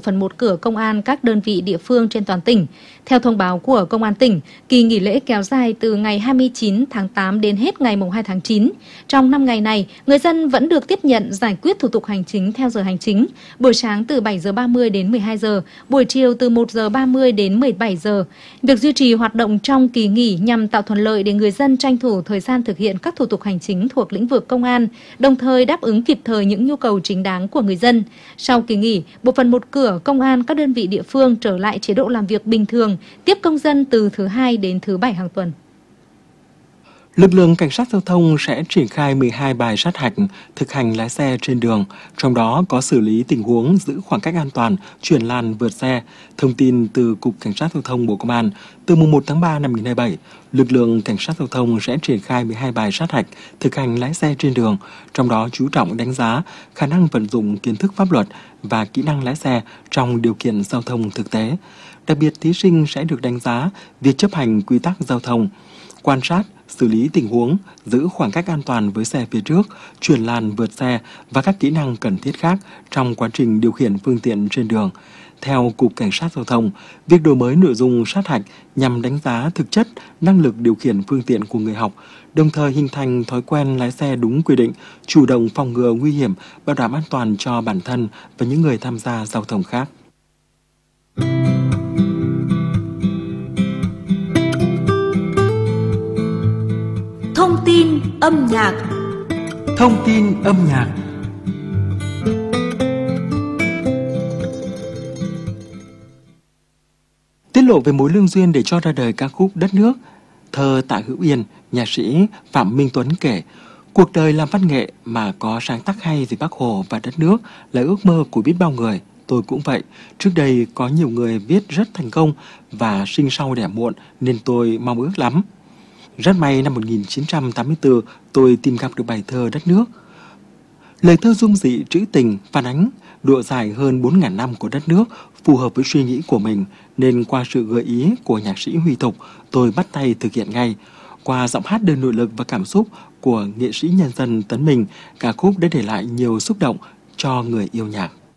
phận một cửa công an các đơn vị địa phương trên toàn tỉnh. Theo thông báo của Công an tỉnh, kỳ nghỉ lễ kéo dài từ ngày 29 tháng 8 đến hết ngày 2 tháng 9. Trong 5 ngày này, người dân vẫn được tiếp nhận giải quyết thủ tục hành chính theo giờ hành chính, buổi sáng từ 7 giờ 30 đến 12 giờ, buổi chiều từ 1 giờ 30 đến 17 giờ. Việc duy trì hoạt động trong kỳ nghỉ nhằm tạo thuận lợi để người dân tranh thủ thời gian thực hiện các thủ tục hành chính thuộc lĩnh vực công an, đồng thời đáp ứng kịp thời những nhu cầu chính đáng của người dân. Sau kỳ nghỉ, bộ phận một cửa công an các đơn vị địa phương trở lại chế độ làm việc bình thường, tiếp công dân từ thứ Hai đến thứ Bảy hàng tuần. Lực lượng cảnh sát giao thông sẽ triển khai 12 bài sát hạch thực hành lái xe trên đường, trong đó có xử lý tình huống giữ khoảng cách an toàn, chuyển làn vượt xe. Thông tin từ Cục Cảnh sát Giao thông Bộ Công an, từ mùng 1 tháng 3 năm 2027, lực lượng cảnh sát giao thông sẽ triển khai 12 bài sát hạch thực hành lái xe trên đường, trong đó chú trọng đánh giá khả năng vận dụng kiến thức pháp luật và kỹ năng lái xe trong điều kiện giao thông thực tế. Đặc biệt, thí sinh sẽ được đánh giá việc chấp hành quy tắc giao thông, quan sát, xử lý tình huống, giữ khoảng cách an toàn với xe phía trước, chuyển làn vượt xe và các kỹ năng cần thiết khác trong quá trình điều khiển phương tiện trên đường. Theo Cục Cảnh sát Giao thông, việc đổi mới nội dung sát hạch nhằm đánh giá thực chất năng lực điều khiển phương tiện của người học, đồng thời hình thành thói quen lái xe đúng quy định, chủ động phòng ngừa nguy hiểm, bảo đảm an toàn cho bản thân và những người tham gia giao thông khác. Thông tin âm nhạc. Thông tin âm nhạc. Tiết lộ về mối lương duyên để cho ra đời ca khúc Đất Nước, thơ Tạ Hữu Yên, nhạc sĩ Phạm Minh Tuấn kể, cuộc đời làm văn nghệ mà có sáng tác hay về Bác Hồ và đất nước là ước mơ của biết bao người. Tôi cũng vậy, trước đây có nhiều người viết rất thành công và sinh sau đẻ muộn nên tôi mong ước lắm. Rất may năm 1984 tôi tìm gặp được bài thơ Đất Nước. Lời thơ dung dị trữ tình phản ánh độ dài hơn 4.000 năm của đất nước phù hợp với suy nghĩ của mình, nên qua sự gợi ý của nhạc sĩ Huy Thục, tôi bắt tay thực hiện ngay. Qua giọng hát đầy nội lực và cảm xúc của nghệ sĩ nhân dân Tấn Mình, ca khúc đã để lại nhiều xúc động cho người yêu nhạc.